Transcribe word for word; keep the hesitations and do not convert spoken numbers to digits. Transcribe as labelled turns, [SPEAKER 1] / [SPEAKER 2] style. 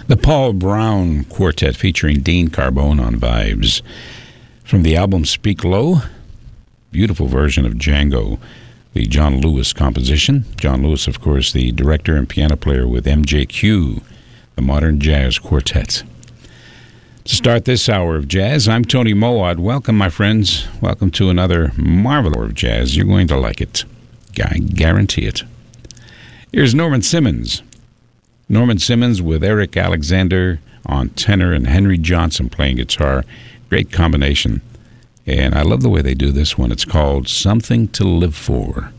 [SPEAKER 1] The Paul Brown Quartet featuring Dean Carbone on vibes. From the album Speak Low, beautiful version of Django, the John Lewis composition. John Lewis, of course, the director and piano player with M J Q, the Modern Jazz Quartet. To start this hour of jazz, I'm Tony Moawad. Welcome, my friends. Welcome to another marvelous hour of jazz. You're going to like it. I guarantee it. Here's Norman Simmons. Norman Simmons with Eric Alexander on tenor and Henry Johnson playing guitar. Great combination. And I love the way they do this one. It's called Something to Live For.